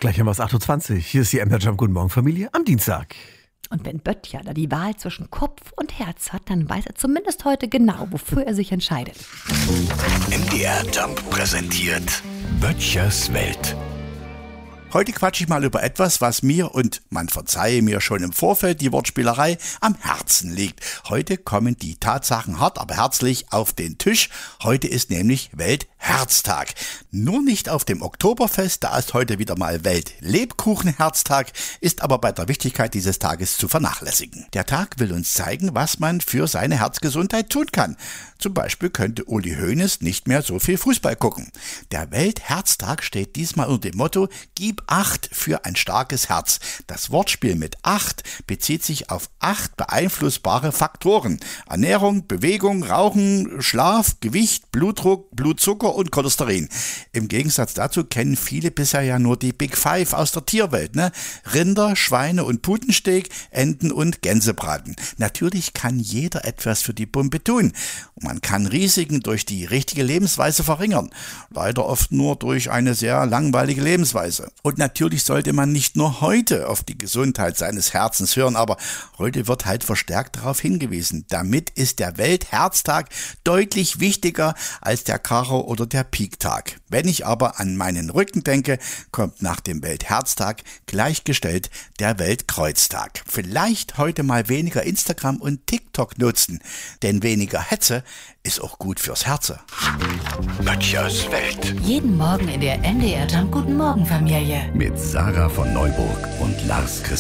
Gleich haben wir es 8.20 Uhr. Hier ist die MDR Jump. Guten Morgen, Familie, am Dienstag. Und wenn Böttcher da die Wahl zwischen Kopf und Herz hat, dann weiß er zumindest heute genau, wofür er sich entscheidet. MDR Jump präsentiert Böttchers Welt. Heute quatsche ich mal über etwas, was mir, und man verzeihe mir schon im Vorfeld die Wortspielerei, am Herzen liegt. Heute kommen die Tatsachen hart, aber herzlich auf den Tisch. Heute ist nämlich Weltherztag. Nur nicht auf dem Oktoberfest, da ist heute wieder mal Weltlebkuchenherztag, ist aber bei der Wichtigkeit dieses Tages zu vernachlässigen. Der Tag will uns zeigen, was man für seine Herzgesundheit tun kann. Zum Beispiel könnte Uli Hoeneß nicht mehr so viel Fußball gucken. Der Weltherztag steht diesmal unter dem Motto: Gib Acht für ein starkes Herz. Das Wortspiel mit Acht bezieht sich auf 8 beeinflussbare Faktoren: Ernährung, Bewegung, Rauchen, Schlaf, Gewicht, Blutdruck, Blutzucker und Cholesterin. Im Gegensatz dazu kennen viele bisher ja nur die Big Five aus der Tierwelt, ne? Rinder, Schweine und Putensteak, Enten und Gänsebraten. Natürlich kann jeder etwas für die Pumpe tun. Man kann Risiken durch die richtige Lebensweise verringern. Leider oft nur durch eine sehr langweilige Lebensweise. Und natürlich sollte man nicht nur heute auf die Gesundheit seines Herzens hören, aber heute wird halt verstärkt darauf hingewiesen. Damit ist der Weltherztag deutlich wichtiger als der Karo- oder der Piektag. Wenn ich aber an meinen Rücken denke, kommt nach dem Weltherztag gleichgestellt der Weltkreuztag. Vielleicht heute mal weniger Instagram und TikTok nutzen, denn weniger Hetze ist auch gut fürs Herz. Böttchers Welt. Jeden Morgen in der MDR Jump. Guten Morgen, Familie. Mit Sarah von Neuburg und Lars Christian.